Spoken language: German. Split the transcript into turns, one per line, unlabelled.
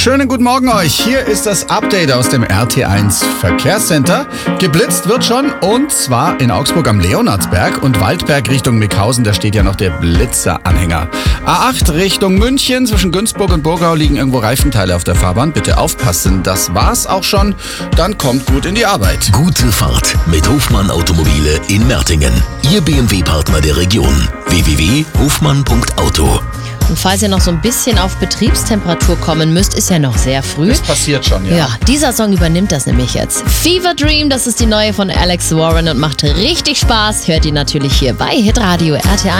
Schönen guten Morgen euch. Hier ist das Update aus dem RT1 Verkehrscenter. Geblitzt wird schon, und zwar in Augsburg am Leonardsberg und Waldberg Richtung Mickhausen. Da steht ja noch der Blitzeranhänger. A8 Richtung München. Zwischen Günzburg und Burgau liegen irgendwo Reifenteile auf der Fahrbahn. Bitte aufpassen. Das war's auch schon. Dann kommt gut in die Arbeit.
Gute Fahrt mit Hofmann Automobile in Mertingen. Ihr BMW-Partner der Region. www.hofmann.auto.
Und falls ihr noch so ein bisschen auf Betriebstemperatur kommen müsst, ist ja noch sehr früh.
Das passiert schon, ja.
Ja, dieser Song übernimmt das nämlich jetzt. Fever Dream, das ist die neue von Alex Warren und macht richtig Spaß. Hört ihr natürlich hier bei Hitradio RT1.